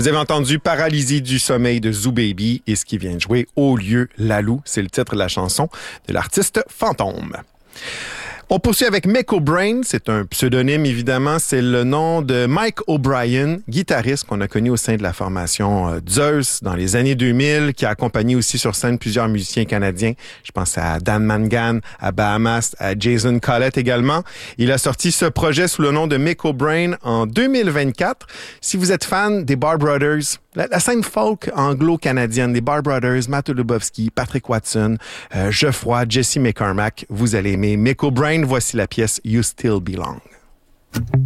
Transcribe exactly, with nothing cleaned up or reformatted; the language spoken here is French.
Vous avez entendu Paralysie du sommeil de Zoo Baby et ce qui vient de jouer Au lieu Lalou, c'est le titre de la chanson de l'artiste Fantôme. On poursuit avec Mick O'Brien, c'est un pseudonyme évidemment, c'est le nom de Mike O'Brien, guitariste qu'on a connu au sein de la formation euh, Zeus dans les années deux mille, qui a accompagné aussi sur scène plusieurs musiciens canadiens. Je pense à Dan Mangan, à Bahamas, à Jason Collett également. Il a sorti ce projet sous le nom de Mick O'Brien en deux mille vingt-quatre. Si vous êtes fan des Bar Brothers, la, la scène folk anglo-canadienne, des Bar Brothers, Matt Lubowski, Patrick Watson, euh, Geoffroy, Jesse McCormack, vous allez aimer Mick O'Brien. Voici la pièce You Still Belong.